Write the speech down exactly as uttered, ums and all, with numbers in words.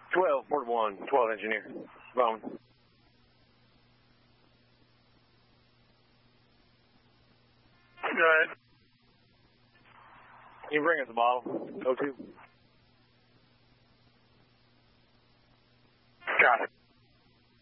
twelve, Port one, twelve engineer. Phone. Go ahead. Can you bring us a bottle? O two.